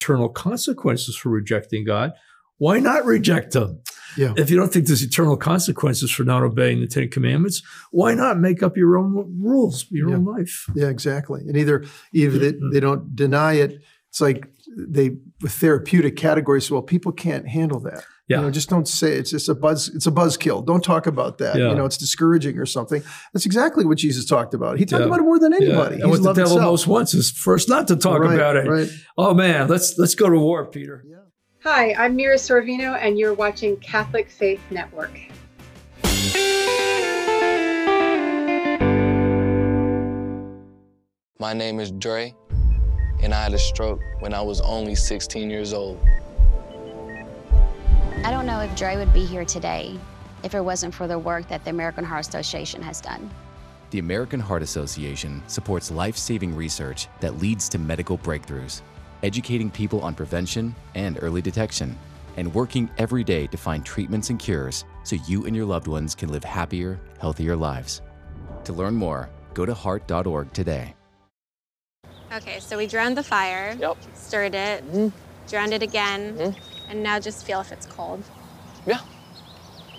eternal consequences for rejecting God, why not reject Him? Yeah. If you don't think there's eternal consequences for not obeying the Ten Commandments, why not make up your own rules, your own life? Yeah, exactly. And either they don't deny it. It's like with therapeutic categories. Well, people can't handle that. Yeah. Just don't say it. It's just a buzzkill. Don't talk about that. Yeah. It's discouraging or something. That's exactly what Jesus talked about. He talked about it more than anybody. And what the devil most wants is for us not to talk about it. Right. Oh man, let's go to war, Peter. Yeah. Hi, I'm Mira Sorvino, and you're watching Catholic Faith Network. My name is Dre, and I had a stroke when I was only 16 years old. I don't know if Dre would be here today if it wasn't for the work that the American Heart Association has done. The American Heart Association supports life-saving research that leads to medical breakthroughs, educating people on prevention and early detection, and working every day to find treatments and cures so you and your loved ones can live happier, healthier lives. To learn more, go to heart.org today. Okay, so we drowned the fire, stirred it, drowned it again, and now just feel if it's cold. Yeah.